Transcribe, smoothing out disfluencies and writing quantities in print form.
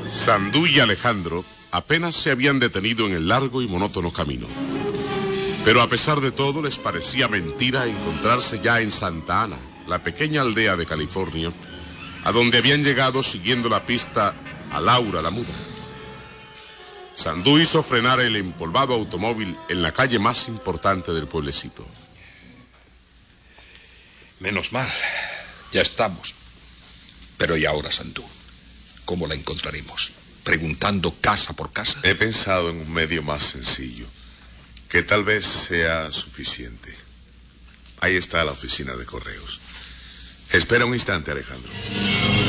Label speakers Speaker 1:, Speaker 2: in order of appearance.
Speaker 1: Sandú y Alejandro apenas se habían detenido en el largo y monótono camino. Pero a pesar de todo, les parecía mentira encontrarse ya en Santa Ana, la pequeña aldea de California, a donde habían llegado siguiendo la pista a Laura la muda. Sandú hizo frenar el empolvado automóvil en la calle más importante del pueblecito.
Speaker 2: Menos mal, ya estamos. Pero ¿y ahora, Sandú? ¿Cómo la encontraremos? ¿Preguntando casa por casa?
Speaker 3: He pensado en un medio más sencillo, que tal vez sea suficiente. Ahí está la oficina de correos. Espera un instante, Alejandro.